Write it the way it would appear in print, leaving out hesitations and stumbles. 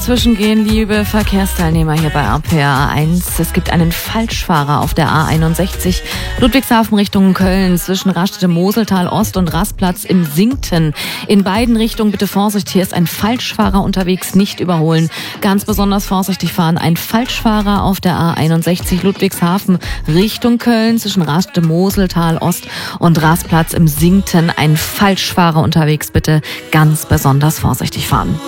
dazwischen gehen, liebe Verkehrsteilnehmer hier bei RPR1. Es gibt einen Falschfahrer auf der A61 Ludwigshafen Richtung Köln zwischen Raststätte-Moseltal Ost und Rastplatz im Sinkten. In beiden Richtungen bitte Vorsicht, hier ist ein Falschfahrer unterwegs, nicht überholen. Ganz besonders vorsichtig fahren. Ein Falschfahrer auf der A61 Ludwigshafen Richtung Köln zwischen Raststätte-Moseltal Ost und Rastplatz im Sinkten. Ein Falschfahrer unterwegs, bitte ganz besonders vorsichtig fahren.